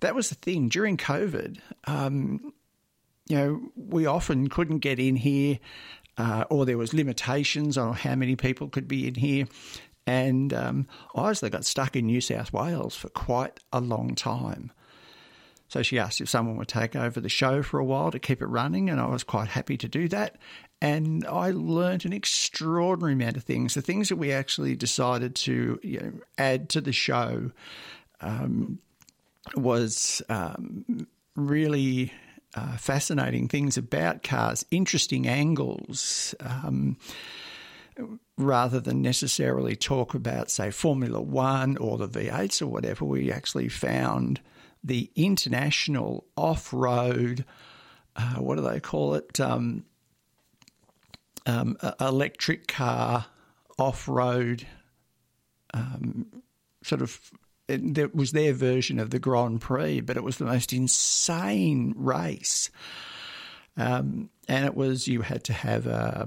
that was the thing. During COVID, we often couldn't get in here or there was limitations on how many people could be in here. And Isla got stuck in New South Wales for quite a long time. So she asked if someone would take over the show for a while to keep it running, and I was quite happy to do that. And I learned an extraordinary amount of things. The things that we actually decided to add to the show was really fascinating things about cars, interesting angles, rather than necessarily talk about, say, Formula One or the V8s or whatever. We actually found the international off-road, what do they call it, electric car off-road it was their version of the Grand Prix, but it was the most insane race. And it was, you had to have a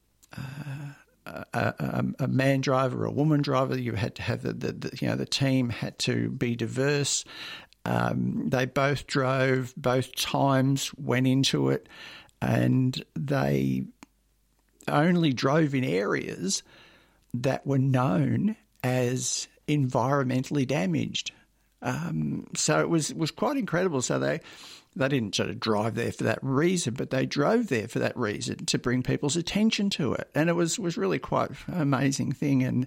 man driver, a woman driver. You had to have the team had to be diverse. They both drove, both times went into it, and they only drove in areas that were known as environmentally damaged. So it was quite incredible. So they didn't sort of drive there for that reason, but they drove there for that reason to bring people's attention to it. And it was really quite an amazing thing. And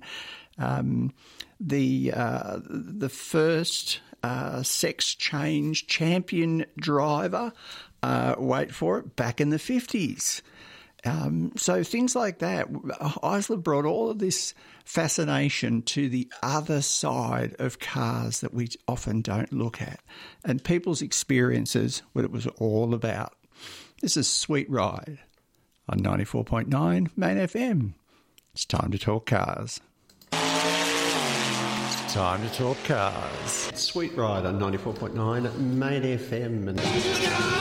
the first sex change champion driver, wait for it, back in the 50s. So things like that. Isla brought all of this fascination to the other side of cars that we often don't look at, and people's experiences, what it was all about. This is Sweet Ride on 94.9 Main FM. It's time to talk cars. It's time to talk cars. Sweet Ride on 94.9 Main FM.